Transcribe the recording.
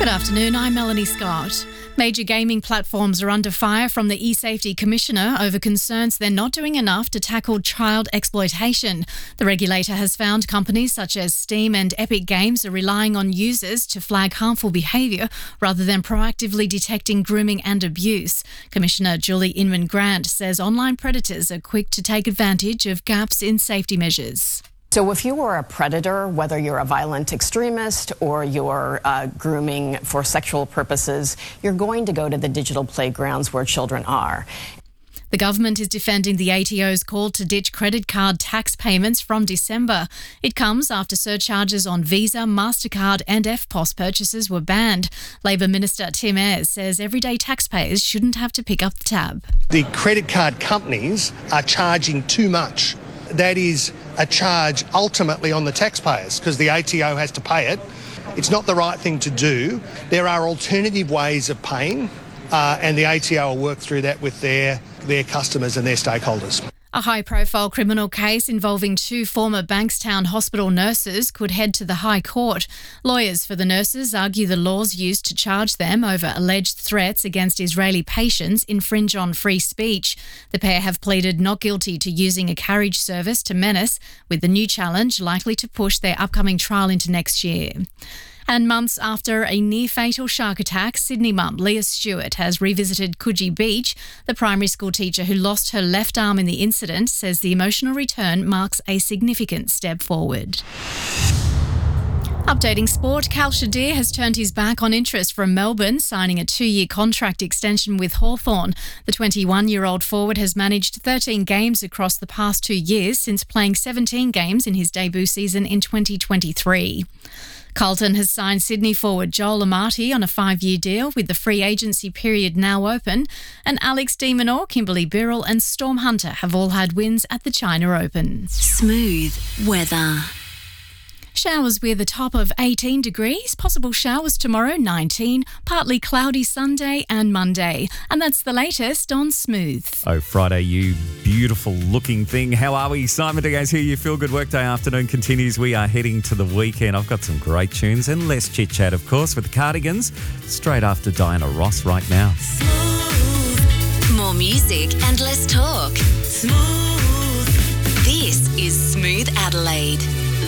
Good afternoon, I'm Melanie Scott. Major gaming platforms are under fire from the eSafety Commissioner over concerns they're not doing enough to tackle child exploitation. The regulator has found companies such as Steam and Epic Games are relying on users to flag harmful behaviour rather than proactively detecting grooming and abuse. Commissioner Julie Inman-Grant says online predators are quick to take advantage of gaps in safety measures. So if you are a predator, whether you're a violent extremist or you're grooming for sexual purposes, you're going to go to the digital playgrounds where children are. The government is defending the ATO's call to ditch credit card tax payments from December. It comes after surcharges on Visa, MasterCard and EFTPOS purchases were banned. Labor Minister Tim Ayres says everyday taxpayers shouldn't have to pick up the tab. The credit card companies are charging too much. That is a charge ultimately on the taxpayers because the ATO has to pay it. It's not the right thing to do. There are alternative ways of paying and the ATO will work through that with their customers and their stakeholders. A high-profile criminal case involving two former Bankstown Hospital nurses could head to the High Court. Lawyers for the nurses argue the laws used to charge them over alleged threats against Israeli patients infringe on free speech. The pair have pleaded not guilty to using a carriage service to menace, with the new challenge likely to push their upcoming trial into next year. And months after a near-fatal shark attack, Sydney mum Leah Stewart has revisited Coogee Beach. The primary school teacher who lost her left arm in the incident says the emotional return marks a significant step forward. Updating sport, Cal Shadir has turned his back on interest from Melbourne, signing a 2-year contract extension with Hawthorn. The 21-year-old forward has managed 13 games across the past 2 years since playing 17 games in his debut season in 2023. Carlton has signed Sydney forward Joel Amati on a 5-year deal with the free agency period now open, and Alex de Minaur, Kimberly Birrell and Storm Hunter have all had wins at the China Open. Smooth weather. Showers with a top of 18 degrees, possible showers tomorrow 19, partly cloudy Sunday and Monday. And that's the latest on Smooth. Oh, Friday, you beautiful looking thing. How are we? Simon Diaz here. Your Feel Good Workday afternoon continues. We are heading to the weekend. I've got some great tunes and less chit chat, of course, with the Cardigans straight after Diana Ross right now. Smooth. More music and less talk. Smooth. This is Smooth Adelaide.